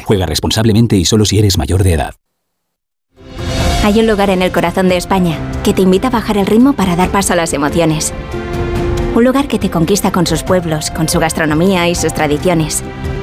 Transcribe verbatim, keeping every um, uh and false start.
Juega responsablemente y solo si eres mayor de edad. Hay un lugar en el corazón de España que te invita a bajar el ritmo para dar paso a las emociones. Un lugar que te conquista con sus pueblos, con su gastronomía y sus tradiciones.